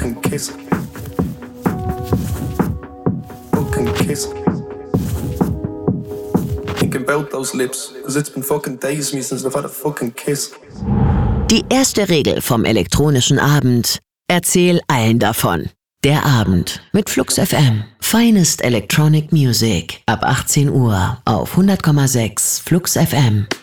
fucking kiss. Fucking kiss. Thinking about those lips, cause it's been fucking days since I've had a fucking kiss. Die erste Regel vom elektronischen Abend: erzähl allen davon. Der Abend mit Flux FM. Finest Electronic Music. Ab 18 Uhr auf 100,6 Flux FM.